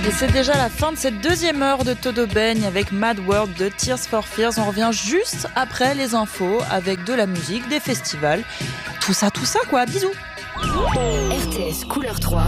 Et c'est déjà la fin de cette deuxième heure de Todo Baigne avec Mad World de Tears for Fears. On revient juste après les infos avec de la musique, des festivals, tout ça quoi. Bisous. RTS Couleur 3.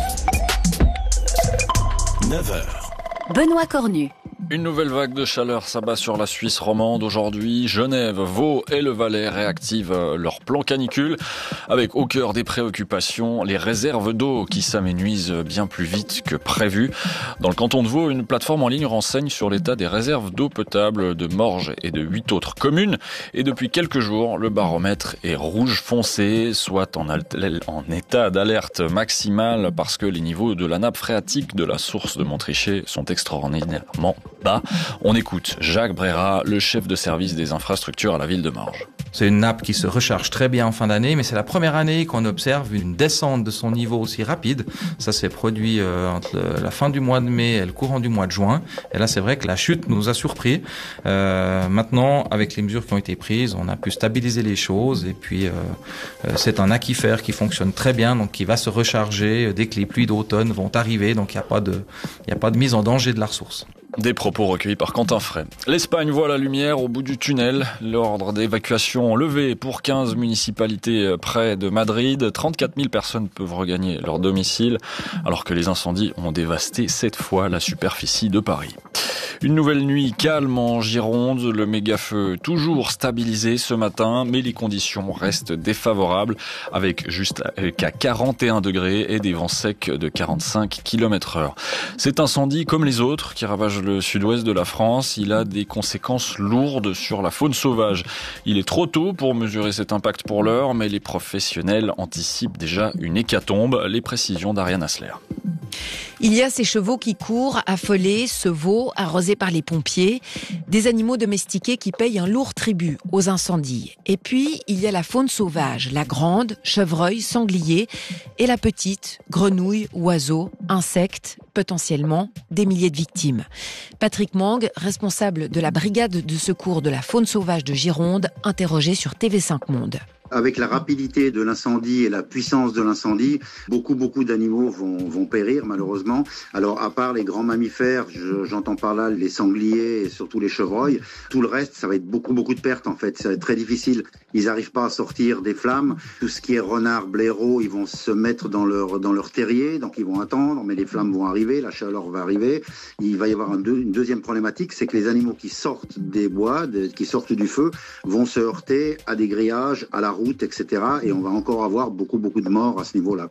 9h. Benoît Cornu. Une nouvelle vague de chaleur s'abat sur la Suisse romande aujourd'hui. Genève, Vaud et le Valais réactivent leur plan canicule avec au cœur des préoccupations les réserves d'eau qui s'amenuisent bien plus vite que prévu. Dans le canton de Vaud, une plateforme en ligne renseigne sur l'état des réserves d'eau potable de Morges et de 8 autres communes. Et depuis quelques jours, le baromètre est rouge foncé, soit en état d'alerte maximale parce que les niveaux de la nappe phréatique de la source de Montrichet sont extraordinairement bas. On écoute Jacques Brera, le chef de service des infrastructures à la ville de Morges. C'est une nappe qui se recharge très bien en fin d'année, mais c'est la première année qu'on observe une descente de son niveau aussi rapide. Ça s'est produit entre la fin du mois de mai et le courant du mois de juin. Et là, c'est vrai que la chute nous a surpris. Maintenant, avec les mesures qui ont été prises, on a pu stabiliser les choses. Et puis, c'est un aquifère qui fonctionne très bien, donc qui va se recharger dès que les pluies d'automne vont arriver. Donc, il n'y a pas de mise en danger de la ressource. Des propos recueillis par Quentin Fray. L'Espagne voit la lumière au bout du tunnel. L'ordre d'évacuation levé pour 15 municipalités près de Madrid. 34 000 personnes peuvent regagner leur domicile, alors que les incendies ont dévasté 7 fois la superficie de Paris. Une nouvelle nuit calme en Gironde. Le méga-feu toujours stabilisé ce matin, mais les conditions restent défavorables, avec jusqu'à 41 degrés et des vents secs de 45 km/h. Cet incendie, comme les autres, qui ravagent le sud-ouest de la France, il a des conséquences lourdes sur la faune sauvage. Il est trop tôt pour mesurer cet impact pour l'heure, mais les professionnels anticipent déjà une hécatombe. Les précisions d'Ariane Asler. Il y a ces chevaux qui courent, affolés, ce veau arrosé par les pompiers, des animaux domestiqués qui payent un lourd tribut aux incendies. Et puis, il y a la faune sauvage, la grande, chevreuil, sanglier, et la petite, grenouille, oiseaux, insectes, potentiellement des milliers de victimes. Patrick Mang, responsable de la brigade de secours de la faune sauvage de Gironde, interrogé sur TV5 Monde. Avec la rapidité de l'incendie et la puissance de l'incendie, beaucoup d'animaux vont périr malheureusement. Alors à part les grands mammifères, j'entends par là les sangliers et surtout les chevreuils, tout le reste ça va être beaucoup de pertes en fait. Ça va être très difficile. Ils n'arrivent pas à sortir des flammes. Tout ce qui est renard, blaireau, ils vont se mettre dans leur terrier, donc ils vont attendre, mais les flammes vont arriver, la chaleur va arriver. Il va y avoir une deuxième problématique, c'est que les animaux qui sortent des bois, qui sortent du feu, vont se heurter à des grillages, à la route, etc. Et on va encore avoir beaucoup de morts à ce niveau-là.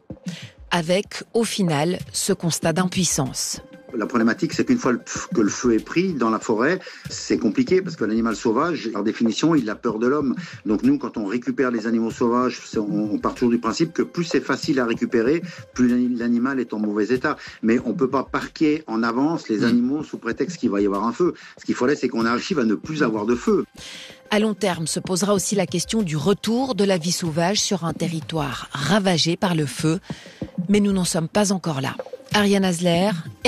Avec, au final, ce constat d'impuissance. La problématique, c'est qu'une fois que le feu est pris dans la forêt, c'est compliqué parce que l'animal sauvage, par définition, il a peur de l'homme. Donc nous, quand on récupère les animaux sauvages, on part toujours du principe que plus c'est facile à récupérer, plus l'animal est en mauvais état. Mais on peut pas parquer en avance les animaux sous prétexte qu'il va y avoir un feu. Ce qu'il faudrait, c'est qu'on arrive à ne plus avoir de feu. À long terme se posera aussi la question du retour de la vie sauvage sur un territoire ravagé par le feu. Mais nous n'en sommes pas encore là. Ariane Asler,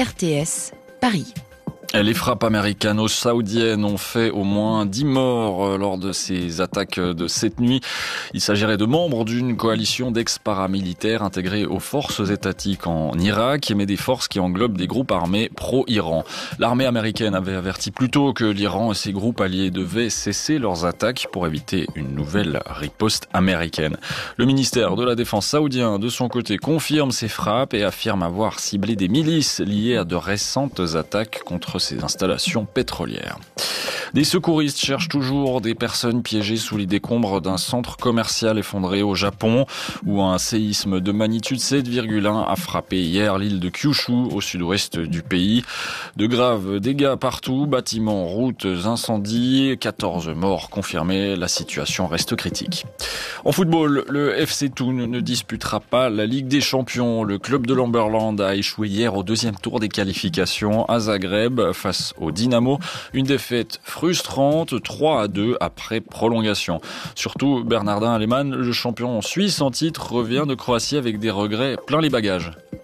RTS, Paris. Les frappes américano-saoudiennes ont fait au moins 10 morts lors de ces attaques de cette nuit. Il s'agirait de membres d'une coalition d'ex-paramilitaires intégrés aux forces étatiques en Irak, mais des forces qui englobent des groupes armés pro-Iran. L'armée américaine avait averti plus tôt que l'Iran et ses groupes alliés devaient cesser leurs attaques pour éviter une nouvelle riposte américaine. Le ministère de la Défense saoudien, de son côté, confirme ces frappes et affirme avoir ciblé des milices liées à de récentes attaques contre ces installations pétrolières. Des secouristes cherchent toujours des personnes piégées sous les décombres d'un centre commercial effondré au Japon, où un séisme de magnitude 7,1 a frappé hier l'île de Kyushu, au sud-ouest du pays. De graves dégâts partout, bâtiments, routes, incendies, 14 morts confirmés, la situation reste critique. En football, le FC Thun ne disputera pas la Ligue des Champions. Le club de Lamberland a échoué hier au deuxième tour des qualifications à Zagreb face au Dynamo. Une défaite frustrante, 3-2 après prolongation. Surtout, Bernardin Aleman, le champion suisse en titre, revient de Croatie avec des regrets plein les bagages.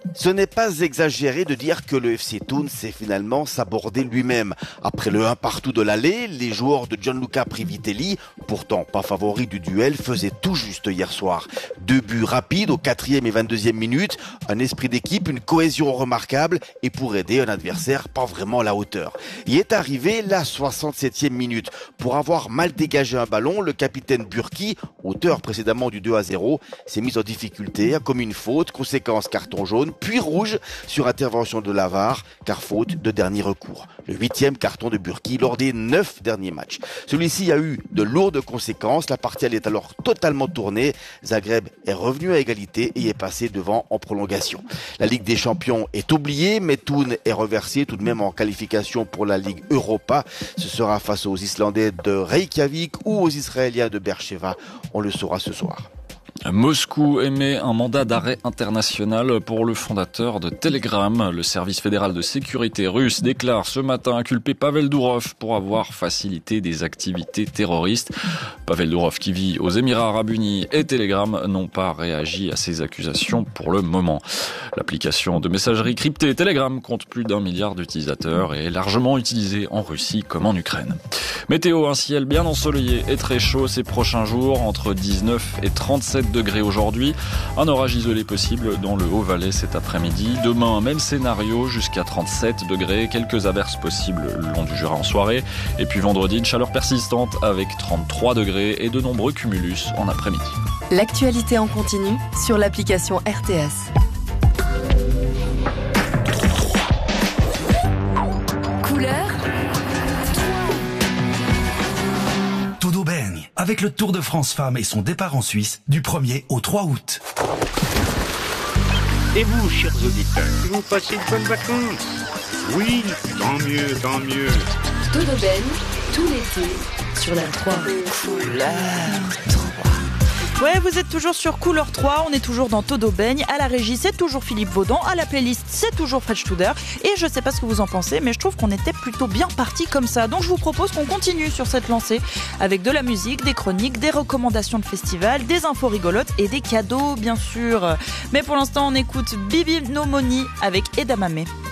Ce n'est pas exagéré de dire que le FC Thun s'est finalement sabordé lui-même. Après le 1-1 de l'aller, les joueurs de Gianluca Privitelli, pourtant pas favoris du duel, faisaient tout juste hier soir. 2 buts rapides aux 4e et 22e minutes, un esprit d'équipe, une cohésion remarquable et pour aider un adversaire pas vraiment à la hauteur. Y est arrivé la 67e minute. Pour avoir mal dégagé un ballon, le capitaine Burki, auteur précédemment du 2-0, s'est mis en difficulté, a commis une faute, conséquence carton jaune, puis rouge sur intervention de la VAR, car faute de dernier recours. Le 8e carton de Burki lors des 9 derniers matchs. Celui-ci a eu de lourdes conséquences. La partie est alors totalement tournée. Zagreb est revenu à égalité et est passé devant en prolongation. La Ligue des Champions est oubliée, mais Thun est reversé tout de même en qualification pour la Ligue Europa. Ce sera face aux Islandais de Reykjavik ou aux Israéliens de Beersheva. On le saura ce soir. Moscou émet un mandat d'arrêt international pour le fondateur de Telegram. Le service fédéral de sécurité russe déclare ce matin inculper Pavel Durov pour avoir facilité des activités terroristes. Pavel Durov, qui vit aux Émirats Arabes Unis, et Telegram n'ont pas réagi à ces accusations pour le moment. L'application de messagerie cryptée Telegram compte plus d'1 milliard d'utilisateurs et est largement utilisée en Russie comme en Ukraine. Météo, un ciel bien ensoleillé et très chaud ces prochains jours, entre 19 et 37 degrés aujourd'hui. Un orage isolé possible dans le Haut-Valais cet après-midi. Demain, même scénario, jusqu'à 37 degrés. Quelques averses possibles le long du Jura en soirée. Et puis vendredi, une chaleur persistante avec 33 degrés et de nombreux cumulus en après-midi. L'actualité en continu sur l'application RTS. Couleur Todo baigne avec le Tour de France Femmes et son départ en Suisse du 1er au 3 août. Et vous, chers auditeurs, vous passez de bonnes vacances? Oui, tant mieux, tant mieux. Todo baigne, tout l'été, sur la 3. Couleur 3. Ouais, vous êtes toujours sur Couleur 3, on est toujours dans Todo baigne. À la régie, c'est toujours Philippe Vaudan. À la playlist, c'est toujours Fred Studer. Et je sais pas ce que vous en pensez, mais je trouve qu'on était plutôt bien parti comme ça. Donc je vous propose qu'on continue sur cette lancée avec de la musique, des chroniques, des recommandations de festivals, des infos rigolotes et des cadeaux, bien sûr. Mais pour l'instant, on écoute Bibi No Money avec Edamame.